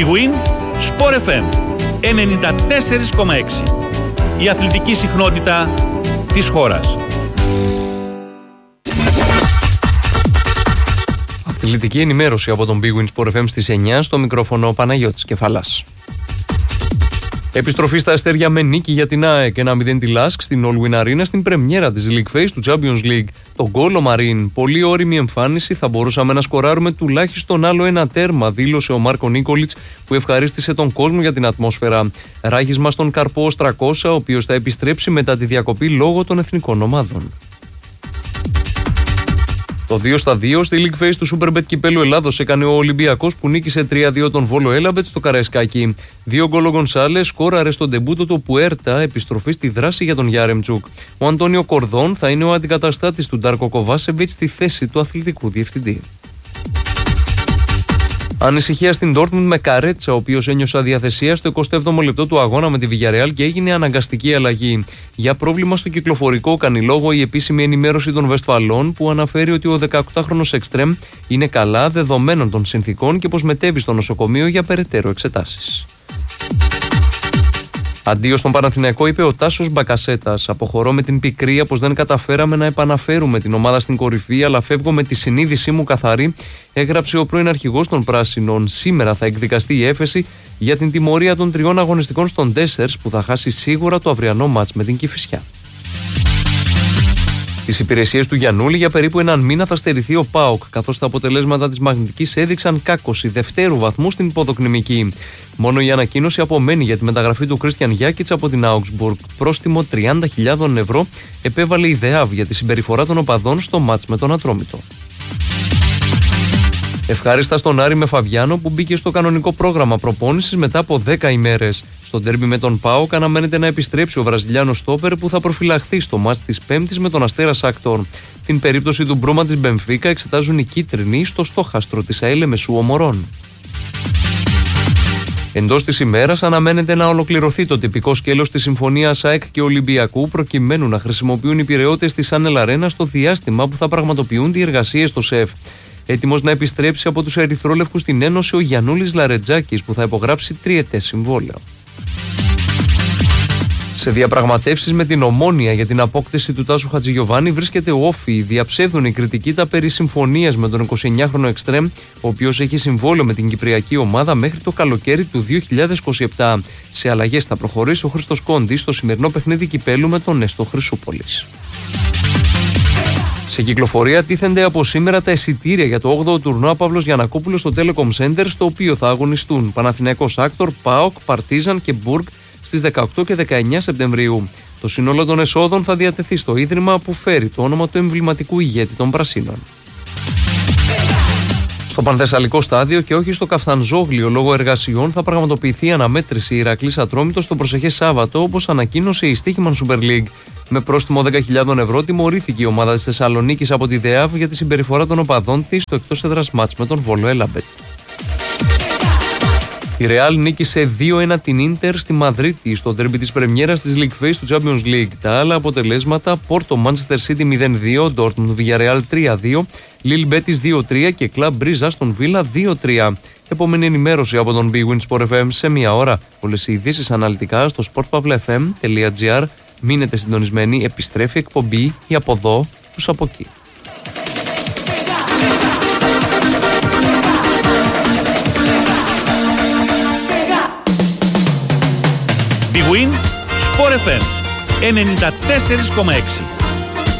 Big Win, Sport FM 94,6. Η αθλητική συχνότητα της χώρας. Αθλητική ενημέρωση από τον Big Win Sport FM στις 9, στο μικρόφωνο Παναγιώτης Κεφαλάς. Επιστροφή στα αστέρια με νίκη για την ΑΕΚ, 1-0 τη Λάσκ στην All Win Arena στην πρεμιέρα της League Phase του Champions League. Το γκολ ο Μαρίν, πολύ όριμη εμφάνιση, θα μπορούσαμε να σκοράρουμε τουλάχιστον άλλο ένα τέρμα, δήλωσε ο Μάρκο Νίκολιτς, που ευχαρίστησε τον κόσμο για την ατμόσφαιρα. Ράγισμα στον Καρπό Οστρακόσα, ο οποίος θα επιστρέψει μετά τη διακοπή λόγω των εθνικών ομάδων. Το 2-2 στη League Phase του Superbet Κυπέλλου Ελλάδος έκανε ο Ολυμπιακός, που νίκησε 3-2 τον Βόλο Έλαμπετ στο Καραϊσκάκι. 2 γκολ ο Γκονσάλες, σκόραρε στον ντεμπούτο του Πουέρτα, επιστροφή στη δράση για τον Γιάρεμτσουκ. Ο Αντώνιο Κορδόν θα είναι ο αντικαταστάτης του Ντάρκο Κοβάσεβιτς στη θέση του αθλητικού διευθυντή. Ανησυχία στην Dortmund με Καρέτσα, ο οποίος ένιωσε αδιαθεσία στο 27ο λεπτό του αγώνα με τη Villarreal και έγινε αναγκαστική αλλαγή. Για πρόβλημα στο κυκλοφορικό κάνει λόγο η επίσημη ενημέρωση των Βεσφαλών, που αναφέρει ότι ο 18χρονος εξτρέμ είναι καλά δεδομένων των συνθήκων και πως μετέβη στο νοσοκομείο για περαιτέρω εξετάσεις. Αντίο στον Παναθηναϊκό, είπε ο Τάσος Μπακασέτας. Αποχωρώ με την πικρία πως δεν καταφέραμε να επαναφέρουμε την ομάδα στην κορυφή, αλλά φεύγω με τη συνείδησή μου καθαρή, έγραψε ο πρώην αρχηγός των Πράσινων. Σήμερα θα εκδικαστεί η έφεση για την τιμωρία των 3 αγωνιστικών στον Ντέσσερς, που θα χάσει σίγουρα το αυριανό μάτς με την Κηφισιά. Τις υπηρεσίες του Γιαννούλη για περίπου έναν μήνα θα στερηθεί ο ΠΑΟΚ, καθώς τα αποτελέσματα της Μαγνητικής έδειξαν κάκωση δευτέρου βαθμού στην υποδοκνημική. Μόνο η ανακοίνωση απομένει για τη μεταγραφή του Κρίστιαν Γιάκιτς από την Augsburg. Πρόστιμο 30.000 ευρώ επέβαλε η ΔΕΑΒ για τη συμπεριφορά των οπαδών στο μάτς με τον Ατρόμητο. Ευχάριστα στον Άρη με Φαβιάνο, που μπήκε στο κανονικό πρόγραμμα προπόνησης μετά από 10 ημέρες. Στο ντέρμπι με τον ΠΑΟΚ αναμένεται να επιστρέψει ο Βραζιλιάνος στόπερ, που θα προφυλαχθεί στο μάτς της Πέμπτης με τον Αστέρα Σάκτορ. Την περίπτωση του Μπρούμα της Μπενφίκα εξετάζουν οι κίτρινοι στο στόχαστρο της ΑΕΛ Μεσού Ομορών. Εντός της ημέρας αναμένεται να ολοκληρωθεί το τυπικό σκέλος της συμφωνίας ΑΕΚ και Ολυμπιακού, προκειμένου να χρησιμοποιούν οι πειραιώτες της Άνελ Αρένα στο διάστημα που θα πραγματοποιούν διεργασίες στο ΣΕΦ. Έτοιμος να επιστρέψει από τους ερυθρόλευκους στην Ένωση ο Γιαννούλης Λαρετζάκης, που θα υπογράψει 3ετές συμβόλαιο. Σε διαπραγματεύσεις με την Ομόνοια για την απόκτηση του Τάσου Χατζηγιοβάνη βρίσκεται ο Όφη. Διαψεύδουν η κριτική τα περί συμφωνίας με τον 29χρονο εξτρέμ, ο οποίος έχει συμβόλαιο με την κυπριακή ομάδα μέχρι το καλοκαίρι του 2027. Σε αλλαγές θα προχωρήσει ο Χρήστος Κόντης στο σημερινό παιχνίδι κυπέλου με τον Έστω Χρυσούπολης. Σε κυκλοφορία τίθενται από σήμερα τα εισιτήρια για το 8ο τουρνουά Παύλος Γιαννακόπουλος στο Telecom Center, στο οποίο θα αγωνιστούν Παναθηναϊκός Άκτορ, ΠΑΟΚ, Παρτίζαν και Μπουργκ στις 18 και 19 Σεπτεμβρίου. Το σύνολο των εσόδων θα διατεθεί στο ίδρυμα που φέρει το όνομα του εμβληματικού ηγέτη των Πρασίνων. Στο Πανθεσσαλικό στάδιο και όχι στο Καφτανζόγλιο λόγω εργασιών θα πραγματοποιηθεί η αναμέτρηση Ηρακλής Ατρόμητος το προσεχές Σάββατο, όπως ανακοίνωσε η Στίχημαν Super League. Με πρόστιμο 10.000 ευρώ τιμωρήθηκε η ομάδα της Θεσσαλονίκης από τη ΔΕΑΒ για τη συμπεριφορά των οπαδών της στο εκτός έδρας μάτς με τον Βόλο Έλαμπετ. Η Ρεάλ νίκησε 2-1 την Ίντερ στη Μαδρίτη στο ντέρμπι της πρεμιέρας της League Phase του Champions League. Τα άλλα αποτελέσματα: Πόρτο Manchester City 0-2, Dortmund Villarreal 3-2, Lille Betis 2-3 και Club Brugge Aston Villa 2-3. Επόμενη ενημέρωση από τον Big Win Sport FM σε μία ώρα. Όλες οι ειδήσεις αναλυτικά στο sportpavlafm.gr. Μείνετε συντονισμένοι, επιστρέφει εκπομπή η από εδώ τους από εκεί. Big Win Sport FM 94,6.